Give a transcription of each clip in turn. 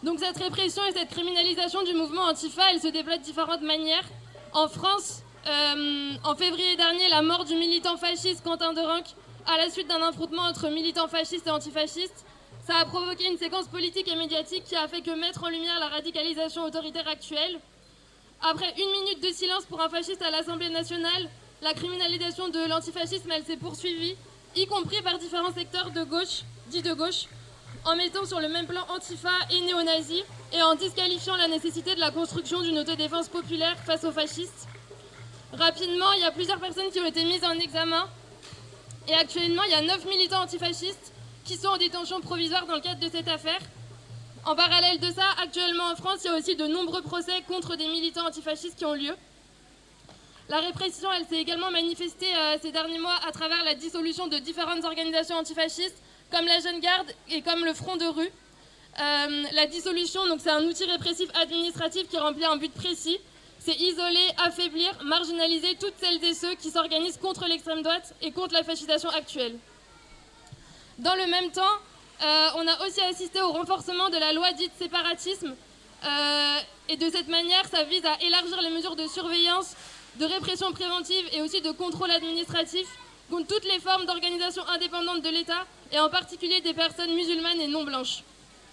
Donc cette répression et cette criminalisation du mouvement Antifa, elle se déploie de différentes manières. En France, en février dernier, la mort du militant fasciste Quentin Derenc à la suite d'un affrontement entre militants fascistes et antifascistes, ça a provoqué une séquence politique et médiatique qui a fait que mettre en lumière la radicalisation autoritaire actuelle. Après 1 minute de silence pour un fasciste à l'Assemblée nationale, la criminalisation de l'antifascisme, elle s'est poursuivie, y compris par différents secteurs de gauche, dits de gauche, en mettant sur le même plan Antifa et néo-nazis et en disqualifiant la nécessité de la construction d'une autodéfense populaire face aux fascistes. Rapidement, il y a plusieurs personnes qui ont été mises en examen et actuellement, il y a 9 militants antifascistes qui sont en détention provisoire dans le cadre de cette affaire. En parallèle de ça, actuellement en France, il y a aussi de nombreux procès contre des militants antifascistes qui ont lieu. La répression, elle s'est également manifestée ces derniers mois à travers la dissolution de différentes organisations antifascistes, comme la Jeune Garde et comme le Front de rue. La dissolution, donc, c'est un outil répressif administratif qui remplit un but précis. C'est isoler, affaiblir, marginaliser toutes celles et ceux qui s'organisent contre l'extrême droite et contre la fascisation actuelle. Dans le même temps, on a aussi assisté au renforcement de la loi dite séparatisme. Et de cette manière, ça vise à élargir les mesures de surveillance, de répression préventive et aussi de contrôle administratif contre toutes les formes d'organisation indépendante de l'État et en particulier des personnes musulmanes et non blanches.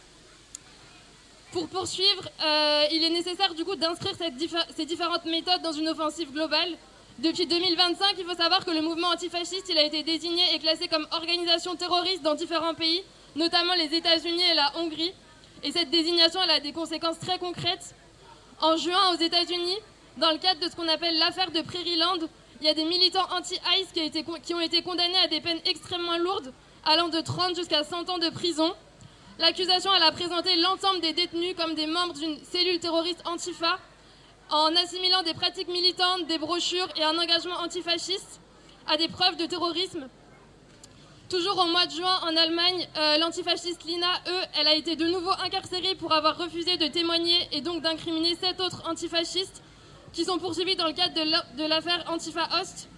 Pour poursuivre, il est nécessaire du coup d'inscrire ces différentes méthodes dans une offensive globale. Depuis 2025, il faut savoir que le mouvement antifasciste il a été désigné et classé comme organisation terroriste dans différents pays, notamment les États-Unis et la Hongrie. Et cette désignation elle a des conséquences très concrètes. En juin, aux États-Unis, dans le cadre de ce qu'on appelle l'affaire de Prairieland, il y a des militants anti-ICE qui ont été condamnés à des peines extrêmement lourdes, allant de 30 jusqu'à 100 ans de prison. L'accusation elle a présenté l'ensemble des détenus comme des membres d'une cellule terroriste Antifa, en assimilant des pratiques militantes, des brochures et un engagement antifasciste à des preuves de terrorisme. Toujours au mois de juin, en Allemagne, l'antifasciste Lina, elle a été de nouveau incarcérée pour avoir refusé de témoigner et donc d'incriminer 7 autres antifascistes qui sont poursuivis dans le cadre de l'affaire Antifa Ost.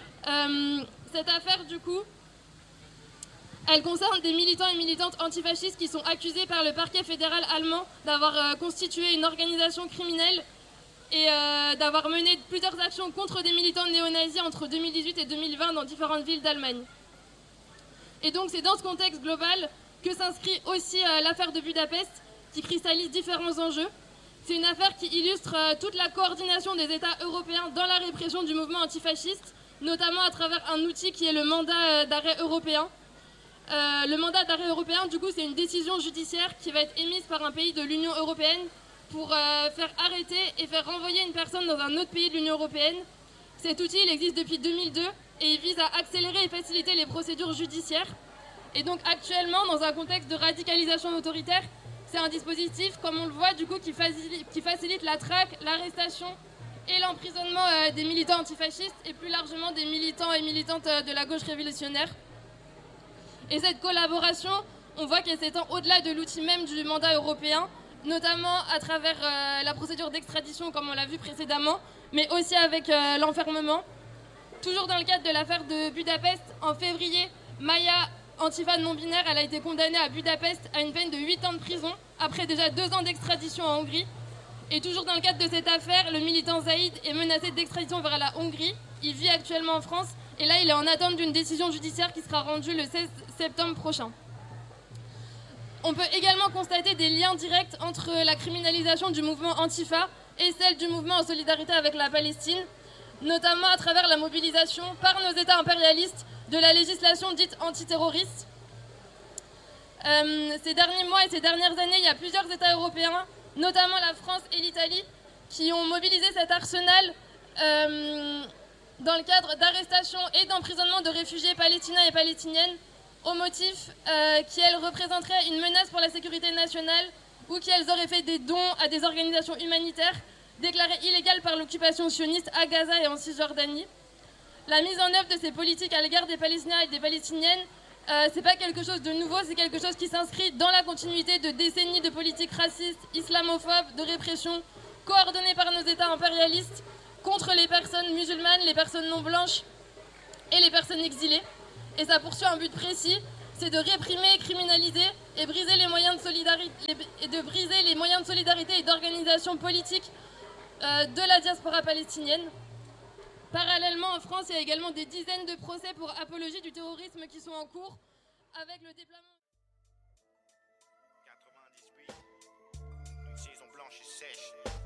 Cette affaire, du coup, elle concerne des militants et militantes antifascistes qui sont accusés par le parquet fédéral allemand d'avoir constitué une organisation criminelle et d'avoir mené plusieurs actions contre des militants néo-nazis entre 2018 et 2020 dans différentes villes d'Allemagne. Et donc c'est dans ce contexte global que s'inscrit aussi l'affaire de Budapest qui cristallise différents enjeux. C'est une affaire qui illustre toute la coordination des États européens dans la répression du mouvement antifasciste, notamment à travers un outil qui est le mandat d'arrêt européen. Le mandat d'arrêt européen, du coup, c'est une décision judiciaire qui va être émise par un pays de l'Union européenne pour faire arrêter et faire renvoyer une personne dans un autre pays de l'Union européenne. Cet outil, il existe depuis 2002 et il vise à accélérer et faciliter les procédures judiciaires. Et donc actuellement, dans un contexte de radicalisation autoritaire, c'est un dispositif, comme on le voit, du coup, qui facilite la traque, l'arrestation et l'emprisonnement des militants antifascistes et plus largement des militants et militantes de la gauche révolutionnaire. Et cette collaboration, on voit qu'elle s'étend au-delà de l'outil même du mandat européen, notamment à travers la procédure d'extradition, comme on l'a vu précédemment, mais aussi avec l'enfermement. Toujours dans le cadre de l'affaire de Budapest, en février, Maya, Antifa non-binaire, elle a été condamnée à Budapest à une peine de 8 ans de prison, après déjà 2 ans d'extradition en Hongrie. Et toujours dans le cadre de cette affaire, le militant Zaïd est menacé d'extradition vers la Hongrie. Il vit actuellement en France. Et là, il est en attente d'une décision judiciaire qui sera rendue le 16 septembre prochain. On peut également constater des liens directs entre la criminalisation du mouvement Antifa et celle du mouvement en solidarité avec la Palestine, notamment à travers la mobilisation par nos États impérialistes de la législation dite antiterroriste. Ces derniers mois et ces dernières années, il y a plusieurs États européens, notamment la France et l'Italie, qui ont mobilisé cet arsenal dans le cadre d'arrestations et d'emprisonnement de réfugiés palestiniens et palestiniennes au motif qu'elles représenteraient une menace pour la sécurité nationale ou qu'elles auraient fait des dons à des organisations humanitaires déclarées illégales par l'occupation sioniste à Gaza et en Cisjordanie. La mise en œuvre de ces politiques à l'égard des Palestiniens et des Palestiniennes, c'est pas quelque chose de nouveau, c'est quelque chose qui s'inscrit dans la continuité de décennies de politiques racistes, islamophobes, de répression, coordonnées par nos États impérialistes contre les personnes musulmanes, les personnes non blanches et les personnes exilées. Et ça poursuit un but précis, c'est de réprimer, criminaliser et briser les moyens de solidarité et d'organisation politique de la diaspora palestinienne. Parallèlement, en France, il y a également des dizaines de procès pour apologie du terrorisme qui sont en cours, avec le déploiement... 98, une saison blanche et sèche.